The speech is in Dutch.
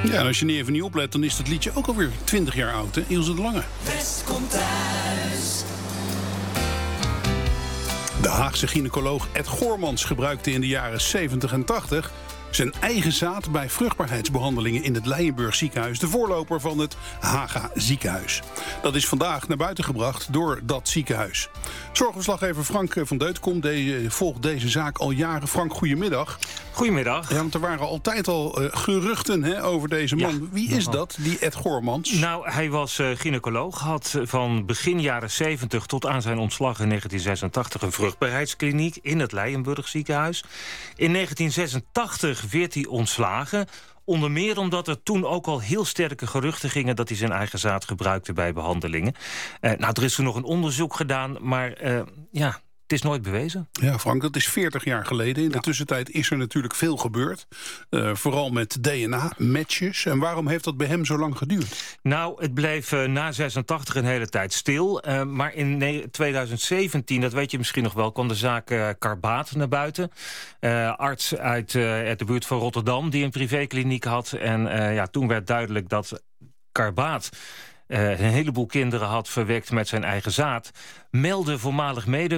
Ja, en als je even niet oplet, dan is dat liedje ook alweer 20 jaar oud, hè? Ilse de Lange. West komt thuis. De Haagse gynaecoloog Ed Goormans gebruikte in de jaren 70 en 80... zijn eigen zaad bij vruchtbaarheidsbehandelingen in het Leijenburg ziekenhuis, de voorloper van het Haga ziekenhuis. Dat is vandaag naar buiten gebracht door dat ziekenhuis. Zorgverslaggever Frank van Deutenkom volgt deze zaak al jaren. Frank, goedemiddag. Goedemiddag. Ja, want er waren altijd al geruchten over deze man. Ja, Wie is dat, die Ed Goormans? Nou, hij was gynaecoloog, had van begin jaren 70 tot aan zijn ontslag in 1986 een vruchtbaarheidskliniek in het Leijenburg ziekenhuis. In 1986 werd hij ontslagen. Onder meer omdat er toen ook al heel sterke geruchten gingen dat hij zijn eigen zaad gebruikte bij behandelingen. Er is toen nog een onderzoek gedaan, maar het is nooit bewezen. Ja, Frank, dat is 40 jaar geleden. In de tussentijd is er natuurlijk veel gebeurd. Vooral met DNA-matches. En waarom heeft dat bij hem zo lang geduurd? Nou, het bleef na 86 een hele tijd stil. Maar in 2017, dat weet je misschien nog wel, kwam de zaak Karbaat naar buiten. Arts uit de buurt van Rotterdam die een privékliniek had. En toen werd duidelijk dat Karbaat een heleboel kinderen had verwekt met zijn eigen zaad. Meldde voormalig